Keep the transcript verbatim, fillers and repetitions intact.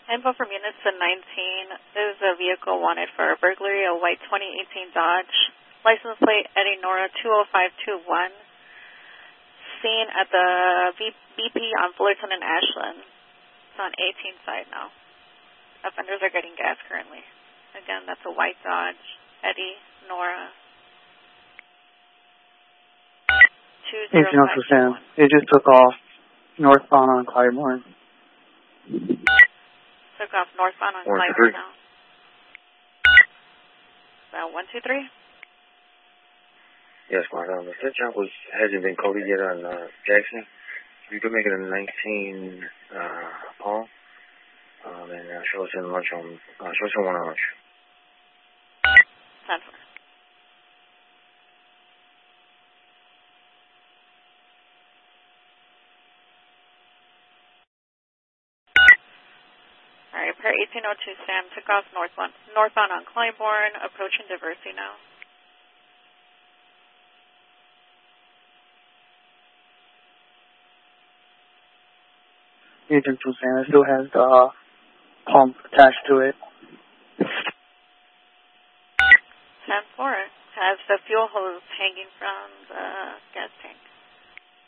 Info from units to nineteen. There's a vehicle wanted for a burglary, a white twenty eighteen Dodge. License plate Eddie Nora two oh five two one. Seen at the B P on Fullerton and Ashland. It's on eighteen side now. Offenders are getting gas currently. Again, that's a white Dodge. Eddie Nora two oh five two one. It just took off northbound on Clybourne. Took off northbound on one, Clybourne now. About one two three. Yes, madam. The search job was hasn't been coded yet on uh, Jackson. You could make it a nineteen uh, Paul, um, and uh, show us in lunch on uh, show us in one on lunch. ten four. All right, per eighteen oh two Sam took off northbound, northbound on Clybourne, approaching Diversey now. Agent two Sam, it still has the uh, pump attached to it. ten four has the fuel hose hanging from the gas tank.